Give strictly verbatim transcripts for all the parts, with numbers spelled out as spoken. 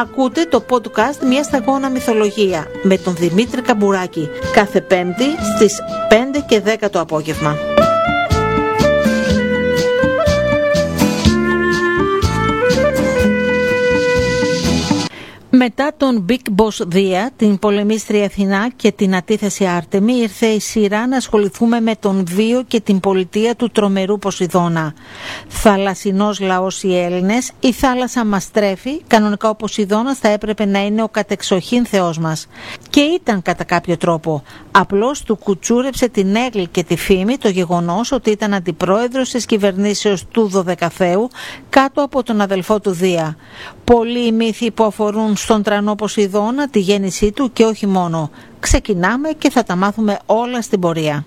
Ακούτε το podcast «Μια σταγόνα μυθολογία» με τον Δημήτρη Καμπουράκη κάθε Πέμπτη στις πέντε και δέκα το απόγευμα. Μετά τον Big Boss Δία, την πολεμίστρια Αθηνά και την αντίθεση Άρτεμη, ήρθε η σειρά να ασχοληθούμε με τον βίο και την πολιτεία του τρομερού Ποσειδώνα. Θαλασσινός λαός οι Έλληνες, η θάλασσα μας τρέφει, κανονικά ο Ποσειδώνας θα έπρεπε να είναι ο κατεξοχήν θεός μας. Και ήταν κατά κάποιο τρόπο. Απλώς του κουτσούρεψε την έγκλη και τη φήμη το γεγονός ότι ήταν αντιπρόεδρος της κυβερνήσεως του Δωδεκαθέου κάτω από τον αδελφό του Δία. Πολλοί οι μύθοι που αφορούν στον τρανό Ποσειδώνα, τη γέννησή του και όχι μόνο. Ξεκινάμε και θα τα μάθουμε όλα στην πορεία.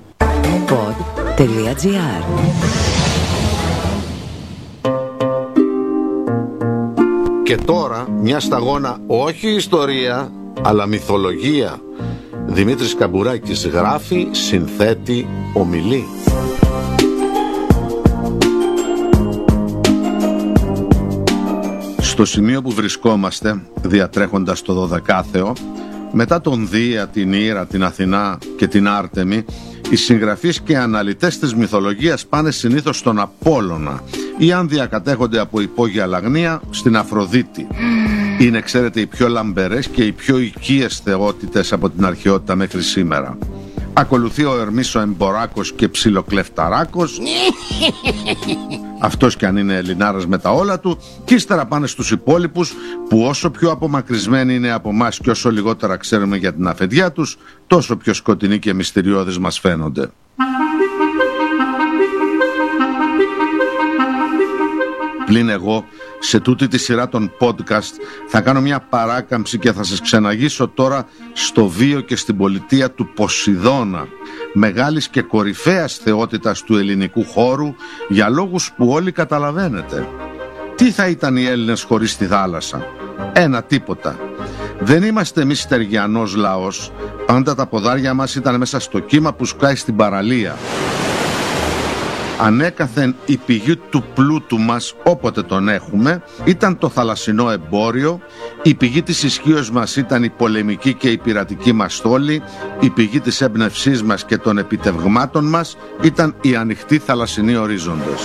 pod.gr. Και τώρα μια σταγόνα όχι ιστορία, αλλά μυθολογία. Δημήτρης Καμπουράκης γράφει, συνθέτει, ομιλεί. Στο σημείο που βρισκόμαστε, διατρέχοντας το Δωδεκάθεο, μετά τον Δία, την Ήρα, την Αθηνά και την Άρτεμη, οι συγγραφείς και αναλυτές της μυθολογίας πάνε συνήθως στον Απόλλωνα ή, αν διακατέχονται από υπόγεια Λαγνία, στην Αφροδίτη. Είναι, ξέρετε, οι πιο λαμπερές και οι πιο οικίες θεότητες από την αρχαιότητα μέχρι σήμερα. Ακολουθεί ο Ερμής ο Εμποράκος και Ψιλοκλεφταράκος, αυτός κι αν είναι Ελληνάρας με τα όλα του, και ύστερα πάνε στους υπόλοιπους που όσο πιο απομακρυσμένοι είναι από εμάς και όσο λιγότερα ξέρουμε για την αφεντιά τους, τόσο πιο σκοτεινοί και μυστηριώδεις μας φαίνονται. Πλην εγώ, σε τούτη τη σειρά των podcast, θα κάνω μια παράκαμψη και θα σας ξεναγήσω τώρα στο βίο και στην πολιτεία του Ποσειδώνα, μεγάλης και κορυφαίας θεότητας του ελληνικού χώρου, για λόγους που όλοι καταλαβαίνετε. Τι θα ήταν οι Έλληνες χωρίς τη θάλασσα? Ένα τίποτα. Δεν είμαστε εμείς στεριανός λαός. Πάντα τα ποδάρια μας ήταν μέσα στο κύμα που σκάει στην παραλία. Ανέκαθεν η πηγή του πλούτου μας, όποτε τον έχουμε, ήταν το θαλασσινό εμπόριο, η πηγή της ισχύως μας ήταν η πολεμική και η πειρατική μας στόλη, η πηγή της έμπνευσής μας και των επιτευγμάτων μας ήταν οι ανοιχτοί θαλασσινοί ορίζοντες.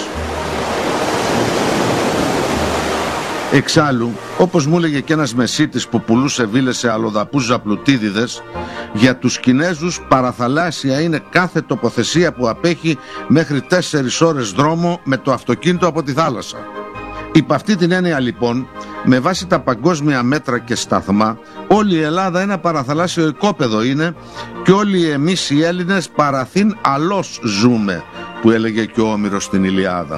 Εξάλλου, όπως μου έλεγε και ένας μεσίτης που πουλούσε βίλες σε αλλοδαπούς ζαπλουτίδιδες, για τους Κινέζους παραθαλάσσια είναι κάθε τοποθεσία που απέχει μέχρι τέσσερις ώρες δρόμο με το αυτοκίνητο από τη θάλασσα. Υπ' αυτή την έννοια λοιπόν, με βάση τα παγκόσμια μέτρα και σταθμά, όλη η Ελλάδα ένα παραθαλάσσιο οικόπεδο είναι και όλοι εμείς οι Έλληνες παραθύν αλός ζούμε, που έλεγε και ο Όμηρος στην Ιλιάδα.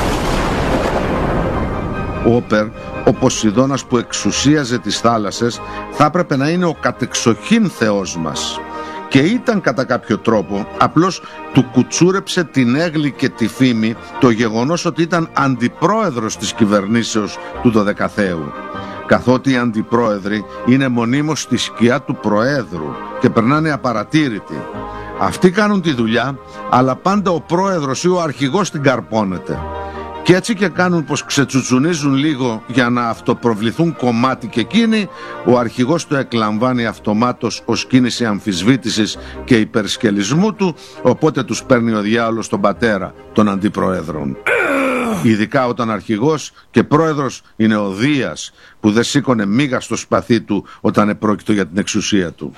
Όπερ, ο Ποσειδώνας που εξουσίαζε τις θάλασσες, θα έπρεπε να είναι ο κατεξοχήν θεός μας. Και ήταν κατά κάποιο τρόπο, απλώς του κουτσούρεψε την έγκλη και τη φήμη το γεγονός ότι ήταν αντιπρόεδρος της κυβερνήσεως του Δωδεκαθέου. Καθότι οι αντιπρόεδροι είναι μονίμως στη σκιά του προέδρου και περνάνε απαρατήρητοι. Αυτοί κάνουν τη δουλειά, αλλά πάντα ο πρόεδρος ή ο αρχηγός την καρπώνεται. Και έτσι και κάνουν πως ξετσουτσουνίζουν λίγο για να αυτοπροβληθούν κομμάτι και εκείνοι, ο αρχηγός του εκλαμβάνει αυτομάτως ως κίνηση αμφισβήτησης και υπερσκελισμού του, οπότε τους παίρνει ο διάολος τον πατέρα των αντιπροέδρων. Ειδικά όταν αρχηγός και πρόεδρος είναι ο Δίας, που δεν σήκωνε μίγα στο σπαθί του όταν επρόκειτο για την εξουσία του.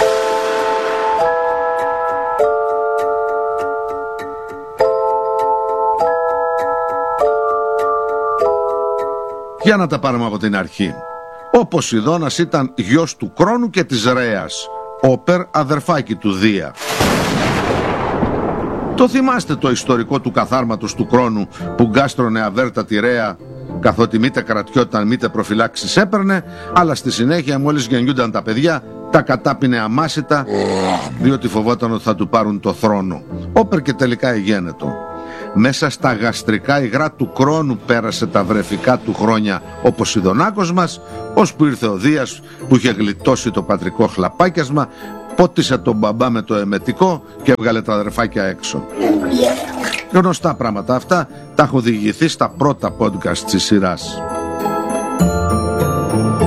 Για να τα πάρουμε από την αρχή. Ο Ποσειδώνας ήταν γιος του Κρόνου και της Ρέας, όπερ αδερφάκι του Δία. Το θυμάστε το ιστορικό του καθάρματος του Κρόνου που γκάστρωνε αβέρτα τη Ρέα, καθότι μήτε κρατιόταν μήτε προφυλάξεις έπαιρνε, αλλά στη συνέχεια μόλις γεννιούνταν τα παιδιά τα κατάπινε αμάσιτα, διότι φοβόταν ότι θα του πάρουν το θρόνο. Όπερ και τελικά εγένετο. Μέσα στα γαστρικά υγρά του Κρόνου πέρασε τα βρεφικά του χρόνια ο Ποσειδωνάκος μας, ώσπου ήρθε ο Δίας που είχε γλιτώσει το πατρικό χλαπάκιασμα, πότισε τον μπαμπά με το εμετικό και έβγαλε τα αδερφάκια έξω. Γνωστά πράγματα αυτά, τα έχω διηγηθεί στα πρώτα podcast της σειράς.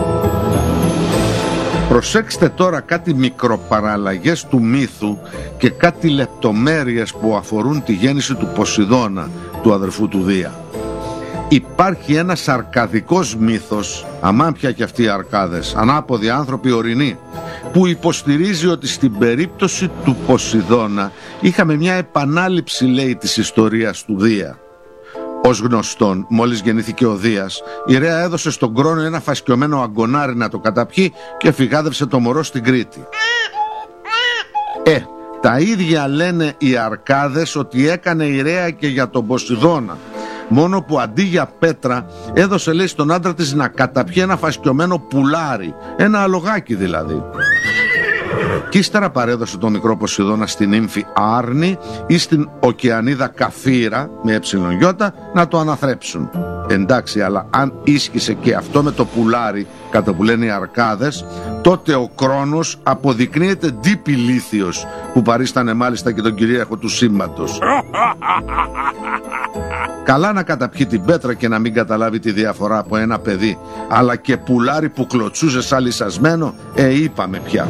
Προσέξτε τώρα κάτι μικροπαραλλαγές του μύθου και κάτι λεπτομέρειες που αφορούν τη γέννηση του Ποσειδώνα, του αδερφού του Δία. Υπάρχει ένας αρκαδικός μύθος, αμάν πια και αυτοί οι αρκάδες, ανάποδοι άνθρωποι ορεινοί, που υποστηρίζει ότι στην περίπτωση του Ποσειδώνα είχαμε μια επανάληψη, λέει, της ιστορίας του Δία. Ως γνωστόν, μόλις γεννήθηκε ο Δίας, η Ρέα έδωσε στον Κρόνο ένα φασκιωμένο αγκονάρι να το καταπιεί και φυγάδευσε το μωρό στην Κρήτη. Ε, τα ίδια λένε οι αρκάδες ότι έκανε η Ρέα και για τον Ποσειδώνα, μόνο που αντί για πέτρα έδωσε, λέει, στον άντρα της να καταπιεί ένα φασκιωμένο πουλάρι, ένα αλογάκι δηλαδή. Κι ύστερα παρέδωσε τον μικρό Ποσειδώνα στην ύμφη Άρνη ή στην ωκεανίδα Καφύρα με εψιλονιώτα να το αναθρέψουν. Εντάξει, αλλά αν ίσχυσε και αυτό με το πουλάρι, κατά που λένε οι αρκάδες, τότε ο Κρόνος αποδεικνύεται ντύπη λίθιος, που παρίστανε μάλιστα και τον κυρίαρχο του σύμπαντος. Καλά να καταπιεί την πέτρα και να μην καταλάβει τη διαφορά από ένα παιδί, αλλά και πουλάρι που κλωτσούσε σαν λυσασμένο, ε, είπαμε πια.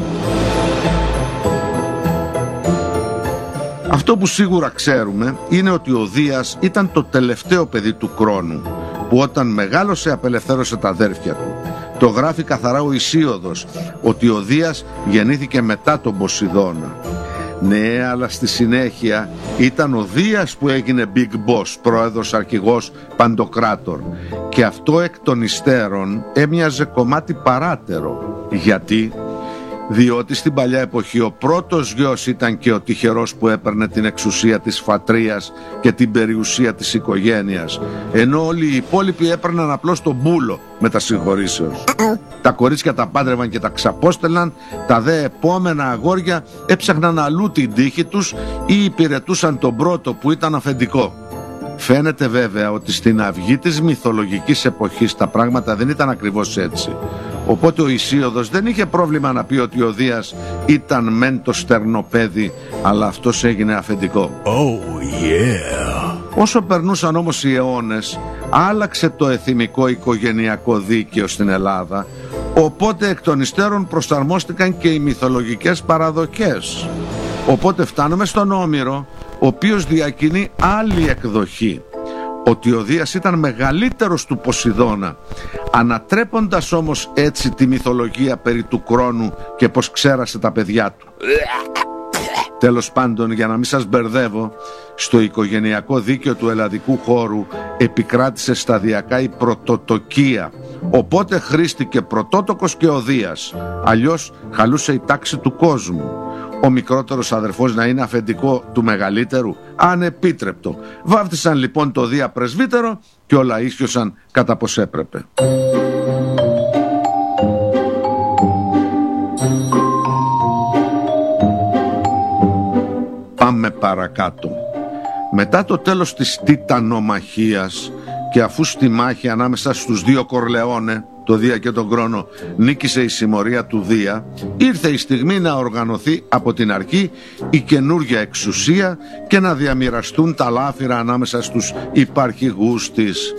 Αυτό που σίγουρα ξέρουμε είναι ότι ο Δίας ήταν το τελευταίο παιδί του Κρόνου, που όταν μεγάλωσε απελευθέρωσε τα αδέρφια του. Το γράφει καθαρά ο Ησίωδος, ότι ο Δίας γεννήθηκε μετά τον Ποσειδώνα. Ναι, αλλά στη συνέχεια ήταν ο Δίας που έγινε Big Boss, πρόεδρος, αρχηγός, παντοκράτορ. Και αυτό εκ των υστέρων έμοιαζε κομμάτι παράτερο. Γιατί? Διότι στην παλιά εποχή ο πρώτος γιος ήταν και ο τυχερός που έπαιρνε την εξουσία της φατρίας και την περιουσία της οικογένειας, ενώ όλοι οι υπόλοιποι έπαιρναν απλώς τον μπούλο με τα συγχωρήσεως. Τα κορίτσια τα πάντρευαν και τα ξαπόστελαν, τα δε επόμενα αγόρια έψαχναν αλλού την τύχη τους ή υπηρετούσαν τον πρώτο που ήταν αφεντικό. Φαίνεται βέβαια ότι στην αυγή της μυθολογικής εποχής τα πράγματα δεν ήταν ακριβώς έτσι. Οπότε ο Ησίωδος δεν είχε πρόβλημα να πει ότι ο Δίας ήταν μεν το στερνοπέδι, αλλά αυτός έγινε αφεντικό. Oh yeah. Όσο περνούσαν όμως οι αιώνες, άλλαξε το εθιμικό οικογενειακό δίκαιο στην Ελλάδα, οπότε εκ των υστέρων προσαρμόστηκαν και οι μυθολογικές παραδοχές. Οπότε φτάνουμε στον Όμηρο, ο οποίος διακινεί άλλη εκδοχή, ότι ο Δίας ήταν μεγαλύτερος του Ποσειδώνα, ανατρέποντας όμως έτσι τη μυθολογία περί του Κρόνου και πως ξέρασε τα παιδιά του. Τέλος πάντων, για να μην σας μπερδεύω, στο οικογενειακό δίκαιο του ελλαδικού χώρου επικράτησε σταδιακά η πρωτοτοκία, οπότε χρήστηκε πρωτότοκος και ο Δίας, αλλιώς χαλούσε η τάξη του κόσμου. Ο μικρότερος αδερφός να είναι αφεντικό του μεγαλύτερου, ανεπίτρεπτο. Βάφτισαν λοιπόν το Δία πρεσβύτερο και όλα ίσιωσαν κατά πως έπρεπε. Πάμε παρακάτω. Μετά το τέλος της τιτανομαχίας και αφού στη μάχη ανάμεσα στους δύο Κορλεόνε, το Δία και τον Κρόνο, νίκησε η συμμορία του Δία, ήρθε η στιγμή να οργανωθεί από την αρχή η καινούργια εξουσία και να διαμοιραστούν τα λάφυρα ανάμεσα στους υπαρχηγούς της.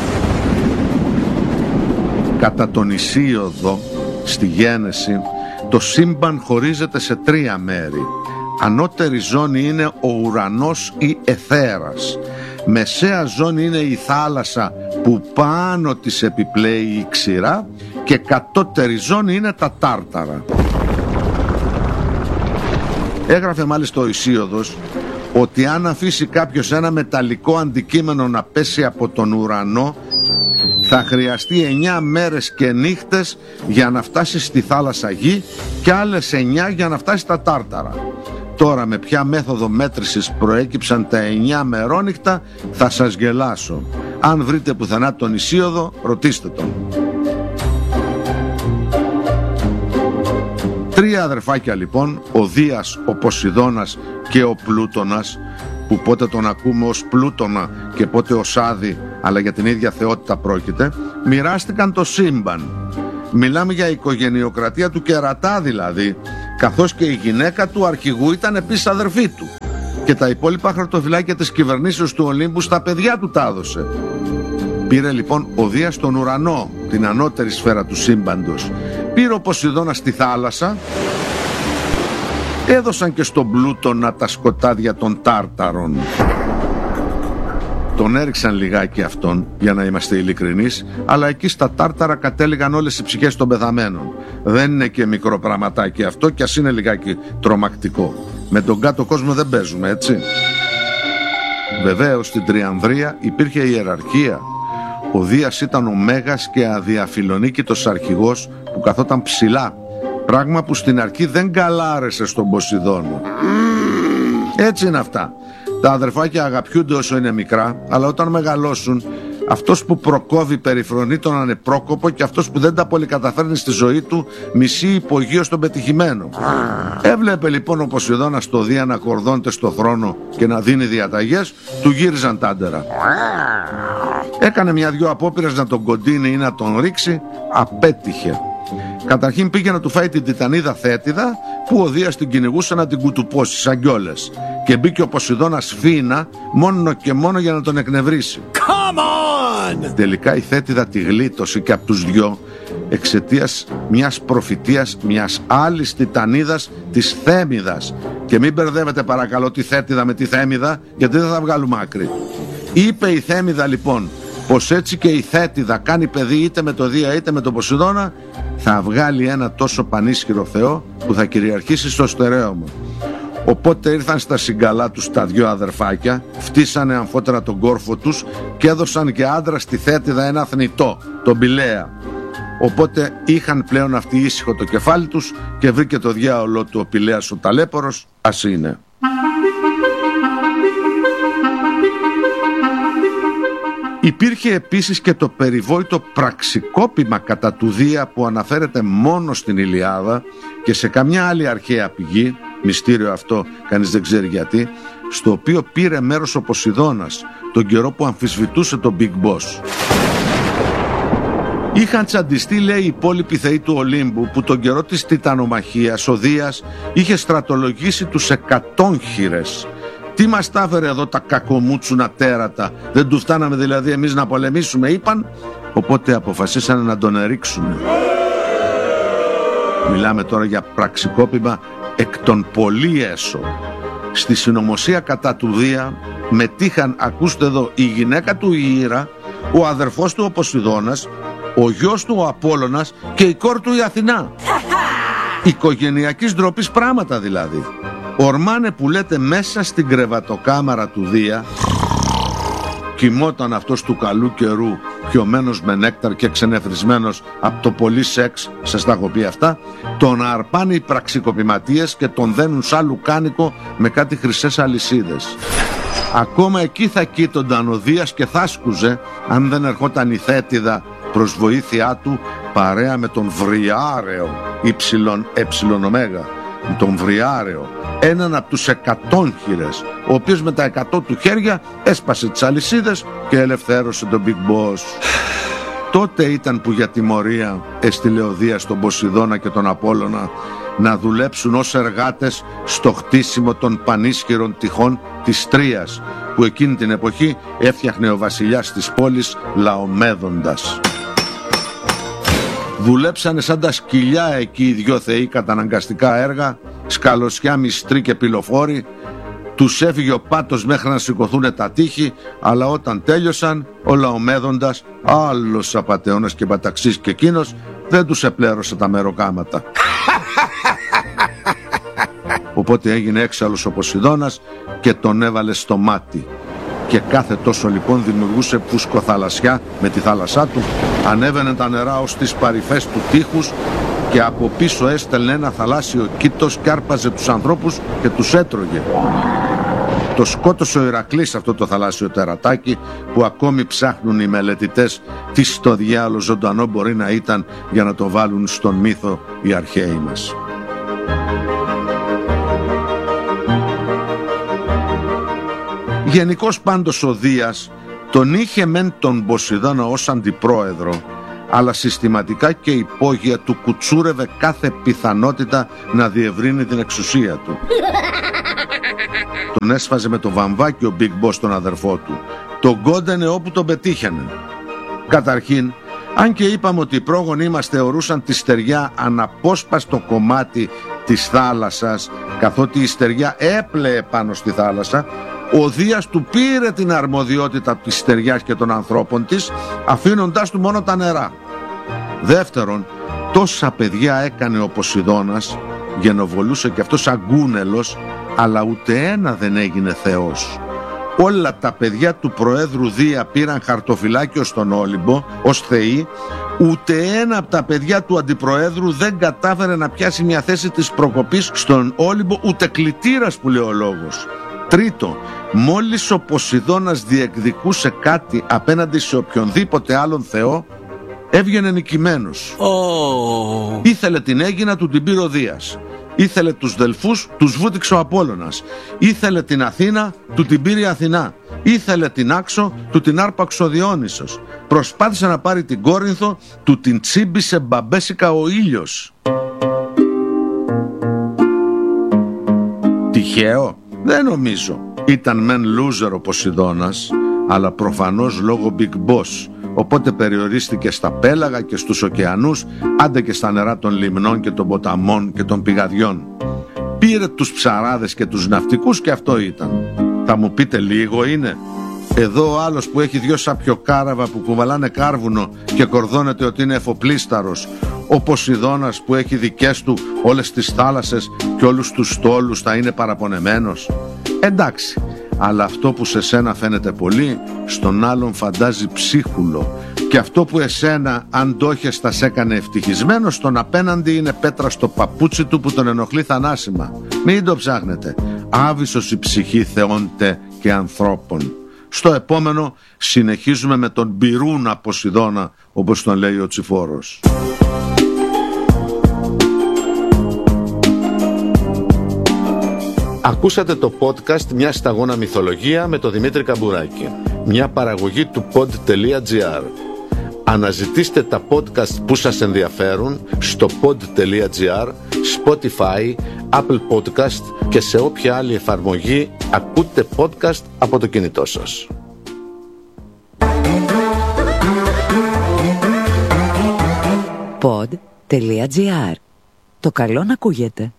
Κατά τον Ησίωδο, στη γένεση, το σύμπαν χωρίζεται σε τρία μέρη. Ανώτερη ζώνη είναι ο ουρανός ή αιθέρας. Μεσαία ζώνη είναι η θάλασσα που πάνω της επιπλέει η ξηρά και κατώτερη ζώνη είναι τα τάρταρα. Έγραφε μάλιστα ο Ησίωδος ότι αν αφήσει κάποιος ένα μεταλλικό αντικείμενο να πέσει από τον ουρανό, θα χρειαστεί εννιά μέρες και νύχτες για να φτάσει στη θάλασσα γη και άλλες εννιά για να φτάσει στα τάρταρα. Τώρα με ποια μέθοδο μέτρησης προέκυψαν τα εννιά μερόνυχτα θα σας γελάσω. Αν βρείτε πουθενά τον Ησίωδο, ρωτήστε τον. Τρία αδερφάκια λοιπόν, ο Δίας, ο Ποσειδώνας και ο Πλούτονας, που πότε τον ακούμε ως Πλούτονα και πότε ως Άδη, αλλά για την ίδια θεότητα πρόκειται, μοιράστηκαν το σύμπαν. Μιλάμε για οικογενειοκρατία του κερατά δηλαδή, καθώς και η γυναίκα του αρχηγού ήταν επίσης αδερφή του. Και τα υπόλοιπα χαρτοφυλάκια της κυβερνήσεως του Ολύμπου στα παιδιά του τα έδωσε. Πήρε λοιπόν ο Δίας τον ουρανό, την ανώτερη σφαίρα του σύμπαντος. πήρε ο Ποσειδώνας στη θάλασσα, έδωσαν και στον Πλούτονα τα σκοτάδια των Τάρταρων. Τον έριξαν λιγάκι αυτόν, για να είμαστε ειλικρινείς, αλλά εκεί στα Τάρταρα κατέληγαν όλες οι ψυχές των πεθαμένων. Δεν είναι και μικρό πραγματάκι αυτό, κι ας είναι λιγάκι τρομακτικό. Με τον κάτω κόσμο δεν παίζουμε, έτσι. Βεβαίως στην Τριανδρία υπήρχε ιεραρχία. Ο Δίας ήταν ο μέγας και αδιαφιλονίκητος αρχηγός που καθόταν ψηλά, πράγμα που στην αρχή δεν καλάρεσε στον Ποσειδώνα. Έτσι είναι αυτά. Τα αδερφάκια αγαπιούνται όσο είναι μικρά, αλλά όταν μεγαλώσουν, αυτός που προκόβει περιφρονεί τον ανεπρόκοπο και αυτός που δεν τα πολύ καταφέρνει στη ζωή του μισεί υπογείως τον πετυχημένο. Έβλεπε λοιπόν ο Ποσειδώνας το Δία να κορδώνεται στο θρόνο και να δίνει διαταγές, του γύριζαν τάντερα. Έκανε μια-δυο απόπειρες να τον κοντίνει ή να τον ρίξει, απέτυχε. Καταρχήν πήγε να του φάει την τιτανίδα Θέτιδα, που ο Δίας την κυνηγούσε να την κουτουπώσει σαν κιόλες, και μπήκε ο Ποσειδώνας φίνα μόνο και μόνο για να τον εκνευρίσει. Come on! Τελικά η Θέτιδα τη γλίτωσε και από τους δυο εξαιτίας μιας προφητείας μιας άλλης τιτανίδας, της Θέμιδας. Και μην μπερδεύετε παρακαλώ τη Θέτιδα με τη Θέμιδα, γιατί δεν θα βγάλουμε άκρη. Είπε η Θέμιδα λοιπόν πως έτσι και η Θέτιδα κάνει παιδί είτε με το Δία είτε με τον Ποσειδώνα, θα βγάλει ένα τόσο πανίσχυρο θεό που θα κυριαρχήσει στο στερέωμα. Οπότε ήρθαν στα συγκαλά τους τα δυο αδερφάκια, φτύσανε αμφότερα τον κόρφο τους και έδωσαν και άντρα στη Θέτιδα ένα θνητό, τον Πηλαία. Οπότε είχαν πλέον αυτοί ήσυχο το κεφάλι τους και βρήκε το διάολο του ο Πηλέας ο ταλέπορος, ας είναι. Υπήρχε επίσης και το περιβόητο πραξικόπημα κατά του Δία που αναφέρεται μόνο στην Ηλιάδα και σε καμιά άλλη αρχαία πηγή, μυστήριο αυτό, κανείς δεν ξέρει γιατί, στο οποίο πήρε μέρος ο Ποσειδώνας τον καιρό που αμφισβητούσε τον Big Boss. Είχαν τσαντιστεί, λέει, οι υπόλοιποι θεοί του Ολύμπου που τον καιρό της τιτανομαχίας ο Δίας είχε στρατολογήσει τους εκατόγχυρες. Τι μας τα έφερε εδώ τα κακομούτσουνα τέρατα, δεν του φτάναμε δηλαδή εμείς να πολεμήσουμε, είπαν, οπότε αποφασίσανε να τον ερίξουν. Μιλάμε τώρα για πραξικόπημα εκ των πολύ έσω. Στη συνωμοσία κατά του Δία μετήχαν, ακούστε εδώ, η γυναίκα του η Ήρα, ο αδερφός του ο Ποσειδώνας, ο γιος του ο Απόλλωνας και η κόρη του η Αθηνά. Οικογενειακής ντροπής πράγματα δηλαδή. Ορμάνε που λέτε μέσα στην κρεβατοκάμαρα του Δία, κοιμόταν αυτός του καλού καιρού, πιωμένος με νέκταρ και ξενεφρισμένος από το πολύ σεξ, σας τα έχω πει αυτά, τον αρπάνε οι πραξικοπηματίες και τον δένουν σαν λουκάνικο με κάτι χρυσές αλυσίδες. Ακόμα εκεί θα κοίτονταν ο Δίας και θα σκουζε αν δεν ερχόταν η Θέτιδα προς βοήθειά του παρέα με τον Βριάρεο υψηλον εψιλον ωμέγα, τον Βριάρεο, έναν από τους εκατόγχυρες, ο οποίος με τα εκατό του χέρια έσπασε τις αλυσίδες και ελευθέρωσε τον Big Boss. Τότε ήταν που για τιμωρία έστειλε ο Δίας τον Ποσειδώνα και τον Απόλλωνα να δουλέψουν ως εργάτες στο χτίσιμο των πανίσχυρων τυχών της Τρίας, που εκείνη την εποχή έφτιαχνε ο βασιλιάς της πόλης Λαομέδοντας. Δουλέψανε σαν τα σκυλιά εκεί οι δυο θεοί καταναγκαστικά έργα, σκαλωσιά, μυστροί και πυλοφόροι. Τους έφυγε ο πάτος μέχρι να σηκωθούν τα τείχη, αλλά όταν τέλειωσαν ο Λαομέδοντας, άλλος απατεώνας και παταξής και εκείνος, δεν τους επλέρωσε τα μεροκάματα. Οπότε έγινε έξαλλος ο Ποσειδώνας και τον έβαλε στο μάτι. Και κάθε τόσο λοιπόν δημιουργούσε πουσκοθαλασσιά με τη θάλασσά του, ανέβαινε τα νερά ως τις παρυφές του τείχους και από πίσω έστελνε ένα θαλάσσιο κήτος και άρπαζε τους ανθρώπους και τους έτρωγε. Το σκότωσε ο Ηρακλής αυτό το θαλάσσιο τερατάκι που ακόμη ψάχνουν οι μελετητές τι στο διάλογο ζωντανό μπορεί να ήταν για να το βάλουν στον μύθο οι αρχαίοι μας. Γενικώς πάντως ο Δίας τον είχε μεν τον Ποσειδώνα ως αντιπρόεδρο, αλλά συστηματικά και υπόγεια του κουτσούρευε κάθε πιθανότητα να διευρύνει την εξουσία του. Τον έσφαζε με το βαμβάκι ο Big Boss τον αδερφό του. Τον κόντενε όπου τον πετύχαινε. Καταρχήν Αν και είπαμε ότι οι πρόγονοί μας θεωρούσαν τη στεριά αναπόσπαστο κομμάτι της θάλασσας, καθότι η στεριά έπλεε πάνω στη θάλασσα, ο Δίας του πήρε την αρμοδιότητα της στεριάς και των ανθρώπων της, αφήνοντάς του μόνο τα νερά. Δεύτερον, τόσα παιδιά έκανε ο Ποσειδώνας, γενοβολούσε και αυτός αγκούνελος, αλλά ούτε ένα δεν έγινε θεός. Όλα τα παιδιά του Προέδρου Δία πήραν χαρτοφυλάκιο στον Όλυμπο ως θεοί, ούτε ένα από τα παιδιά του Αντιπροέδρου δεν κατάφερε να πιάσει μια θέση της προκοπής στον Όλυμπο, ούτε κλητήρας που λέει ο λόγος. Τρίτο, μόλις ο Ποσειδώνας διεκδικούσε κάτι απέναντι σε οποιονδήποτε άλλον θεό, έβγαινε νικημένος. Oh. Ήθελε την Αίγινα, του την πήρε ο Δίας. Ήθελε τους Δελφούς, τους βούτυξε ο Απόλλωνας. Ήθελε την Αθήνα, του την πήρε η Αθηνά. Ήθελε την Άξο, του την άρπαξε ο Διόνυσος. Προσπάθησε να πάρει την Κόρινθο, του την τσίμπησε μπαμπέσικα ο ήλιος. Τυχαίο? Δεν νομίζω. Ήταν μεν loser ο Ποσειδώνας, αλλά προφανώς λόγω Big Boss. Οπότε περιορίστηκε στα πέλαγα και στους ωκεανούς, άντε και στα νερά των λιμνών και των ποταμών και των πηγαδιών. Πήρε τους ψαράδες και τους ναυτικούς και αυτό ήταν. Θα μου πείτε λίγο είναι? Εδώ ο άλλος που έχει δυο σαπιοκάραβα που κουβαλάνε κάρβουνο και κορδώνεται ότι είναι εφοπλίσταρος, ο Ποσειδώνας που έχει δικές του όλες τις θάλασσες και όλους τους στόλους, θα είναι παραπονεμένος? Εντάξει, αλλά αυτό που σε σένα φαίνεται πολύ, στον άλλον φαντάζει ψίχουλο, και αυτό που εσένα αν το έχεις θα σε έκανε ευτυχισμένο, στον απέναντι είναι πέτρα στο παπούτσι του που τον ενοχλεί θανάσιμα. Μην το ψάχνετε. Άβυσσος η ψυχή θεόντε και ανθρώπων. Στο επόμενο συνεχίζουμε με τον Μπυρούνα Ποσειδώνα, όπως τον λέει ο Τσιφόρος. Ακούσατε το podcast «Μια σταγόνα μυθολογία» με τον Δημήτρη Καμπουράκη. Μια παραγωγή του pod.gr. Αναζητήστε τα podcast που σας ενδιαφέρουν στο pod.gr, Spotify, Apple Podcast και σε όποια άλλη εφαρμογή ακούτε podcast από το κινητό σας. pod.gr. Το καλό να ακούγεται.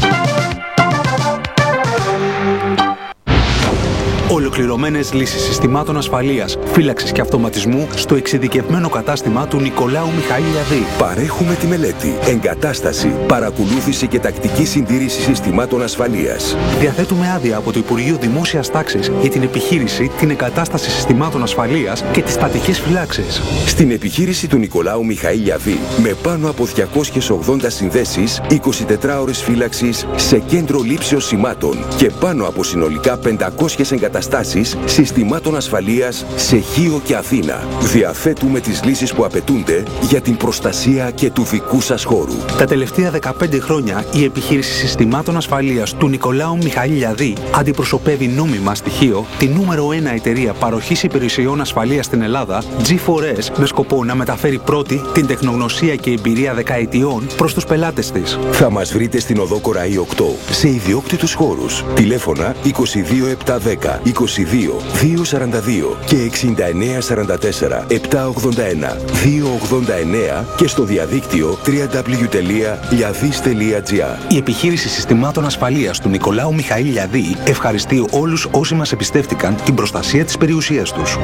Ολοκληρωμένες λύσεις συστημάτων ασφαλείας, φύλαξης και αυτοματισμού στο εξειδικευμένο κατάστημα του Νικολάου Μιχαήλιαδη. Παρέχουμε τη μελέτη, εγκατάσταση, παρακολούθηση και τακτική συντήρηση συστημάτων ασφαλείας. Διαθέτουμε άδεια από το Υπουργείο Δημόσιας Τάξης για την επιχείρηση, την εγκατάσταση συστημάτων ασφαλείας και τις στατικές φυλάξεις. Στην επιχείρηση του Νικολάου Μιχαήλιαδη, με πάνω από διακόσιες ογδόντα συνδέσεις, εικοσιτετρά ώρες φύλαξης σε κέντρο λήψεως σημάτων και πάνω από συνολικά πεντακόσιες εγκαταστάσεις συστημάτων ασφαλείας σε Χίο και Αθήνα. Διαθέτουμε τις λύσεις που απαιτούνται για την προστασία και του δικού σας χώρου. Τα τελευταία δεκαπέντε χρόνια η επιχείρηση συστημάτων ασφαλείας του Νικολάου Μιχαήλιαδη αντιπροσωπεύει νόμιμα στη Χίο τη νούμερο ένα εταιρεία παροχής υπηρεσιών ασφαλείας στην Ελλάδα, τζι φορ ες, με σκοπό να μεταφέρει πρώτη την τεχνογνωσία και εμπειρία δεκαετιών προς τους πελάτες της. Θα μας βρείτε στην οδό Κοραή οκτώ σε ιδιόκτητους χώρους. Τηλέφωνα είκοσι δύο επτακόσια δέκα είκοσι δύο διακόσια σαράντα δύο και εξήντα εννέα σαράντα τέσσερα επτακόσια ογδόντα ένα διακόσια ογδόντα εννέα και στο διαδίκτυο double-u double-u double-u τελεία liadis τελεία gr. Η επιχείρηση συστημάτων ασφαλείας του Νικολάου Μιχαήλιαδη ευχαριστεί όλους όσοι μας εμπιστεύτηκαν την προστασία της περιουσίας τους.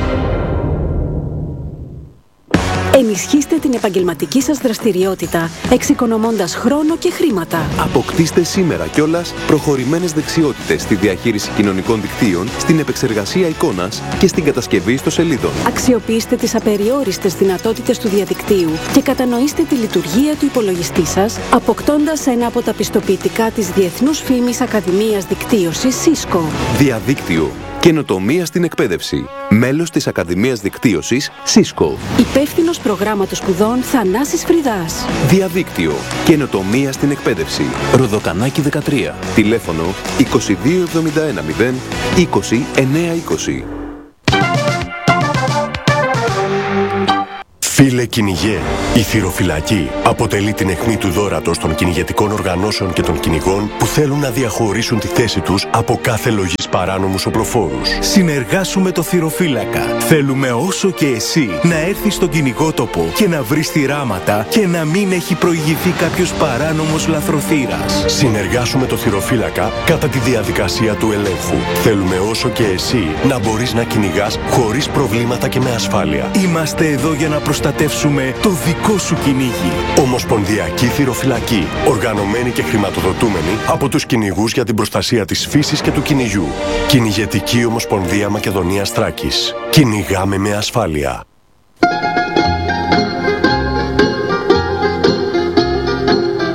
Ενισχύστε την επαγγελματική σας δραστηριότητα, εξοικονομώντας χρόνο και χρήματα. Αποκτήστε σήμερα κιόλας προχωρημένες δεξιότητες στη διαχείριση κοινωνικών δικτύων, στην επεξεργασία εικόνας και στην κατασκευή ιστοσελίδων. Αξιοποιήστε τις απεριόριστες δυνατότητες του διαδικτύου και κατανοήστε τη λειτουργία του υπολογιστή σας, αποκτώντας ένα από τα πιστοποιητικά της Διεθνούς Φήμης Ακαδημίας Δικτύωσης Cisco. Διαδίκτυο. Καινοτομία στην εκπαίδευση. Μέλος της Ακαδημίας Δικτύωσης Cisco. Υπεύθυνος προγράμματος σπουδών Θανάσης Φριδάς. Διαδίκτυο. Καινοτομία στην εκπαίδευση. Ροδοκανάκι δεκατρία. Τηλέφωνο είκοσι δύο εβδομήντα ένα μηδέν είκοσι εννέα είκοσι. Φίλε κυνηγέ, η θυροφυλακή αποτελεί την αιχμή του δώρατος των κυνηγετικών οργανώσεων και των κυνηγών που θέλουν να διαχωρίσουν τη θέση τους από κάθε λογής παράνομους οπλοφόρους. Συνεργάσου με το θυροφύλακα. Θέλουμε όσο και εσύ να έρθεις στον κυνηγότοπο και να βρεις θυράματα και να μην έχει προηγηθεί κάποιος παράνομος λαθροθύρας. Συνεργάσου με το θυροφύλακα κατά τη διαδικασία του ελέγχου. Θέλουμε όσο και εσύ να μπορείς να κυνηγάς χωρίς προβλήματα και με ασφάλεια. Είμαστε εδώ για να προστατεύσουμε το δικό σου κυνήγι. Ομοσπονδιακή Θυροφυλακή. Οργανωμένη και χρηματοδοτούμενη από τους κυνηγούς για την προστασία της φύσης και του κυνηγιού. Κυνηγετική Ομοσπονδία Μακεδονίας Θράκης. Κυνηγάμε με ασφάλεια.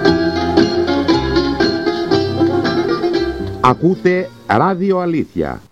Ακούτε Ράδιο Αλήθεια.